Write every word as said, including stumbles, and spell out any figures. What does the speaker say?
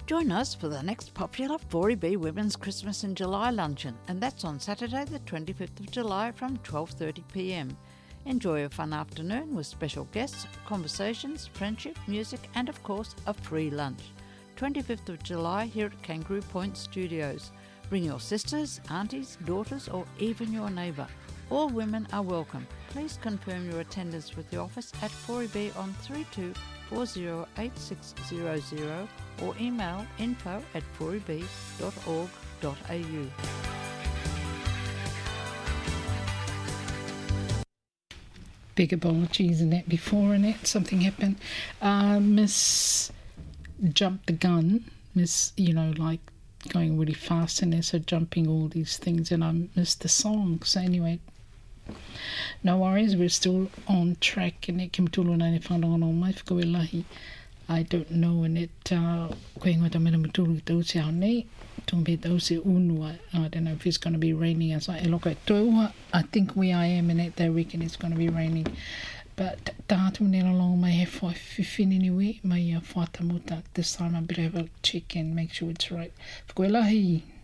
Join us for the next popular four E B Women's Christmas in July luncheon, and that's on Saturday the twenty-fifth of July from twelve thirty p m. Enjoy a fun afternoon with special guests, conversations, friendship, music and of course a free lunch. twenty-fifth of July here at Kangaroo Point Studios. Bring your sisters, aunties, daughters or even your neighbour. All women are welcome. Please confirm your attendance with the office at four E B on three two four zero eight six zero zero or email info at four e b dot org dot a u. Big apologies in that before and that something happened. Uh, Miss jumped the gun. Miss, you know, like going really fast and so jumping all these things, and I missed the song. So anyway, no worries, we're still on track. And it came to Luna whanonga no mai whakawelahi. I don't know, and it uh koe ngata mena matulu tau se au nei tong be tau se unua. I don't know if it's going to be raining as I look at toa. I think we I am in it. They reckon it's going to be raining, but tātu nera long mai he whai whiwhin anyway mai a whatamuta. This time I better have a check and make sure it's right. Whakawelahi.